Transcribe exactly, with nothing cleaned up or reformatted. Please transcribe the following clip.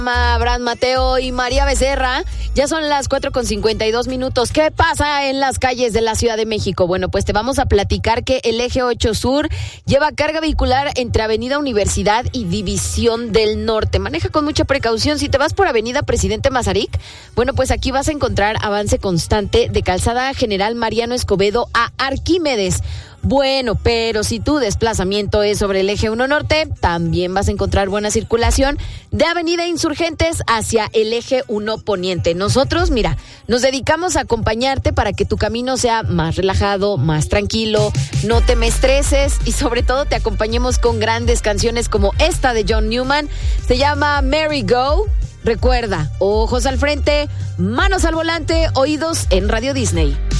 Abraham Mateo y María Becerra. Ya son las cuatro con cincuenta y dos minutos. ¿Qué pasa en las calles de la Ciudad de México? Bueno, pues te vamos a platicar que el eje ocho Sur lleva carga vehicular entre Avenida Universidad y División del Norte. Maneja con mucha precaución. Si te vas por Avenida Presidente Mazarik, bueno, pues aquí vas a encontrar avance constante de Calzada General Mariano Escobedo a Arquímedes. Bueno, pero si tu desplazamiento es sobre el eje uno Norte, también vas a encontrar buena circulación de Avenida Insurgentes hacia el eje uno Poniente. Nosotros, mira, nos dedicamos a acompañarte para que tu camino sea más relajado, más tranquilo, no te me estreses y sobre todo te acompañemos con grandes canciones como esta de John Newman. Se llama Merry Go. Recuerda, ojos al frente, manos al volante, oídos en Radio Disney.